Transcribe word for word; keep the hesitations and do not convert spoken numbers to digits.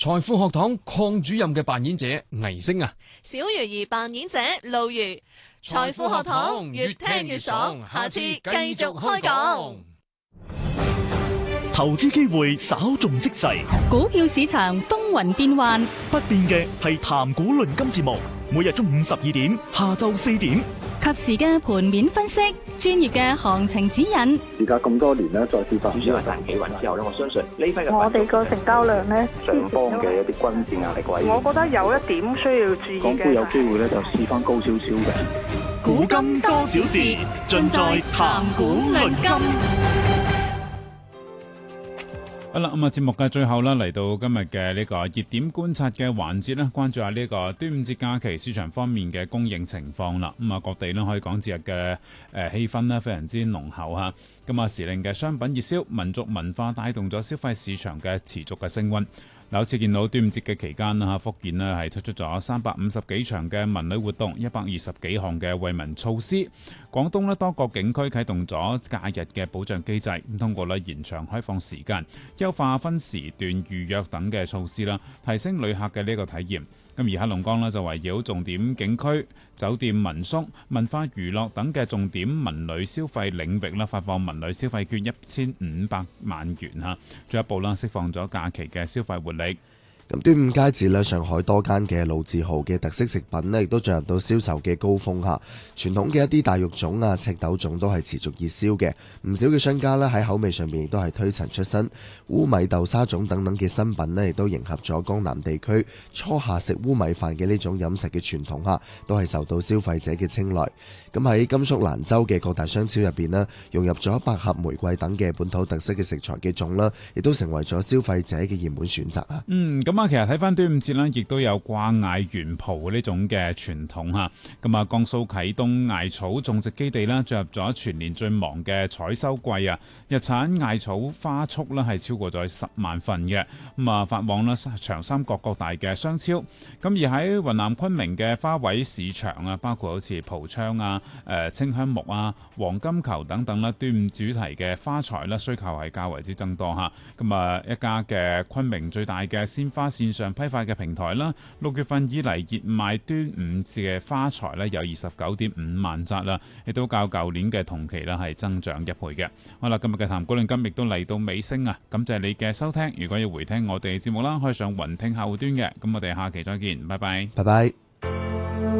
財富學堂鄺主任嘅扮演者倪星啊， 小魚兒扮演者露如。財富學堂越聽越爽，下次繼續開講。 投資機會稍縱即逝， 股票市場風雲變幻， 不變嘅係談股論金節目，每日中午十二點，下晝四點， 及時嘅盤面分析，專業嘅行情指引。 而家咁多年咧，再次發主要係大企穩之後咧，我相信呢批嘅我哋個成交量咧， 上方嘅一啲均線壓力位， 我覺得有一點需要注意嘅。 港股有機會咧就試翻高少少嘅。 古今多少事，盡在談股論金。 好啦，咁啊，節目嘅最後啦，嚟到今日嘅呢個熱點觀察嘅環節咧，關注下呢個端午節假期市場方面嘅供應情況啦。咁啊，各地咧可以講節日嘅誒氣氛咧非常之濃厚嚇。咁啊，時令嘅商品熱銷、民族文化帶動咗消費市場嘅持續嘅升溫。嗱，好似見到端午節嘅期間啦，福建呢係推出咗三百五十幾場嘅文旅活動，一百二十幾項嘅惠民措施。廣東呢多個景區啟動咗假日嘅保障機制，咁通過呢延長開放時間、優化分時段預約等嘅措施啦，提升旅客嘅呢個體驗。咁而黑龍江呢就圍繞重點景區、酒店民宿、文化娛樂等嘅重點文旅消費領域啦，發放文旅消費券一千五百萬元嚇，進一步啦釋放咗假期嘅消費活力。 咁端午佳節咧，上海多間嘅老字號嘅特色食品咧，亦都進入到銷售嘅高峰嚇。傳統嘅一啲大肉粽啊、赤豆粽都係持續熱銷嘅。唔少嘅商家咧喺口味上面亦都係推陳出新，烏米豆沙粽等等嘅新品咧，亦都迎合咗江南地區初夏食烏米飯嘅呢種飲食嘅傳統嚇，都係受到消費者嘅青睞。咁喺甘肅蘭州嘅各大商超入邊咧，融入咗百合、玫瑰等嘅本土特色嘅食材嘅粽啦，亦都成為咗消費者嘅熱門選擇啊。 嗯，咁啊，其實睇翻端午節啦，亦都有掛艾元蒲呢種嘅傳統嚇。咁啊，江蘇啟東艾草種植基地啦，進入咗全年最忙嘅採收季啊！日產艾草花束啦係超過咗十萬份嘅，咁啊發往啦長三角各大嘅商超。咁而喺雲南昆明嘅花卉市場啊，包括好似蒲窗啊、誒清香木啊、黃金球等等啦，端午主題嘅花材啦，需求係較為之增多嚇。咁啊，一家嘅昆明最大嘅鮮花線上批發嘅平台啦，六月份以嚟熱賣端午節嘅花材咧有二十九點五萬紮啦，亦都較舊年嘅同期啦係增長一倍嘅。好啦，今日嘅談股論金亦都嚟到尾聲啊！感謝你嘅收聽。如果要回聽我哋節目啦，可以上雲聽客戶端嘅。咁我哋下期再見，拜拜， 拜拜。